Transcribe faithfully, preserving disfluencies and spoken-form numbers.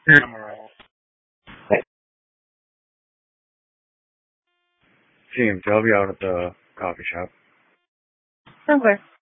Amaral. James, I'll be out at the coffee shop. Okay.